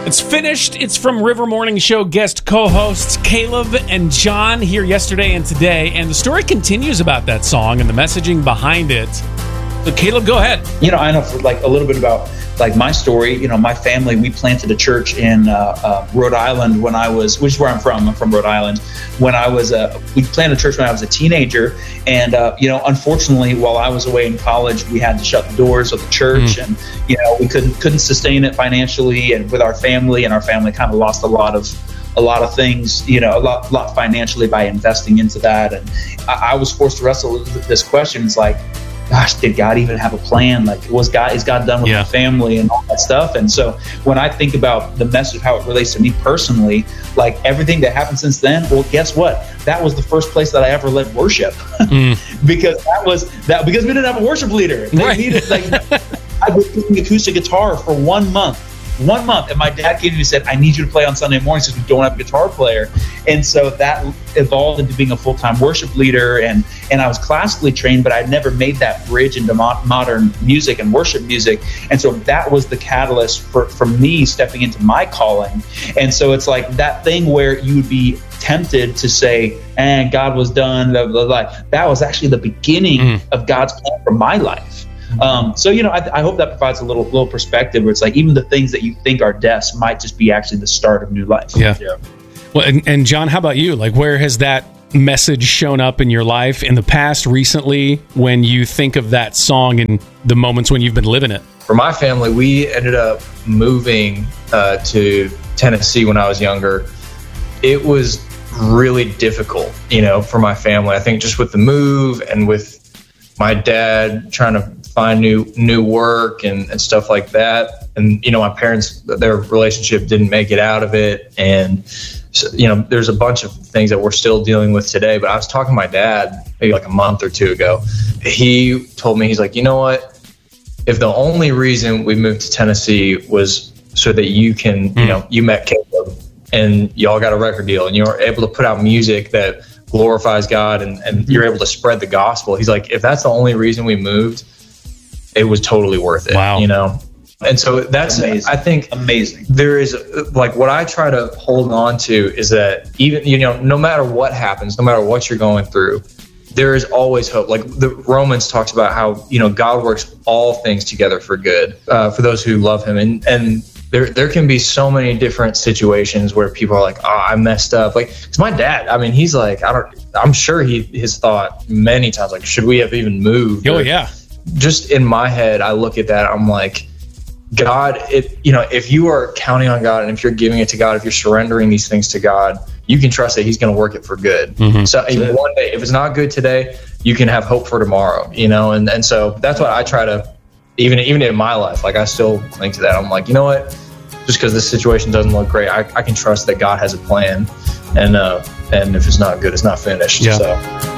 It's finished. It's from River Morning Show guest co-hosts Caleb and John here yesterday and today. And the story continues about that song and the messaging behind it. So Caleb, go ahead. I know for like a little bit about like my story. My family, we planted a church in Rhode Island when I was, which is where I'm from. I'm from Rhode Island. When I was, we planted a church when I was a teenager. And, unfortunately, while I was away in college, we had to shut the doors of the church and, we couldn't sustain it financially and with our family, and our family kind of lost a lot of things, a lot financially by investing into that. And I was forced to wrestle with this question. It's like, gosh, did God even have a plan? Like, is God done with my family and all that stuff? And so when I think about the message, how it relates to me personally, like everything that happened since then, well, guess what? That was the first place that I ever led worship because because we didn't have a worship leader. They needed, I was playing acoustic guitar for 1 month. 1 month, and my dad came to me and said, I need you to play on Sunday mornings because we don't have a guitar player. And so that evolved into being a full-time worship leader, and I was classically trained, but I'd never made that bridge into modern music and worship music. And so that was the catalyst for me stepping into my calling. And so it's like that thing where you would be tempted to say, God was done, blah, blah, blah. That was actually the beginning of God's plan for my life. I hope that provides a little perspective where it's like even the things that you think are deaths might just be actually the start of new life. Yeah. Well, and John, how about you? Like, where has that message shown up in your life in the past, recently, when you think of that song and the moments when you've been living it? For my family, we ended up moving to Tennessee when I was younger. It was really difficult, for my family. I think just with the move and with my dad trying to find new work and stuff like that. And, my parents, their relationship didn't make it out of it. And, so, there's a bunch of things that we're still dealing with today. But I was talking to my dad maybe like a month or two ago. He told me, he's like, you know what? If the only reason we moved to Tennessee was so that you can, you met Caleb and y'all got a record deal and you're able to put out music that glorifies God and you're able to spread the gospel. He's like, if that's the only reason we moved, it was totally worth it. Wow. And so that's amazing. I think amazing. There is like what I try to hold on to is that even, no matter what happens, no matter what you're going through, there is always hope. Like the Romans talks about how, God works all things together for good, for those who love him. And there can be so many different situations where people are like, oh, I messed up. Like, it's my dad. I mean, he's like, I'm sure his thought many times, like, should we have even moved? Oh, yeah. Just in my head, I look at that. I'm like, God, if you are counting on God and if you're giving it to God, if you're surrendering these things to God, you can trust that he's going to work it for good. Mm-hmm. So one day, if it's not good today, you can have hope for tomorrow, and so that's what I try to, even in my life, like I still think to that. I'm like, you know what, just because this situation doesn't look great, I can trust that God has a plan, and if it's not good, it's not finished. Yeah. So.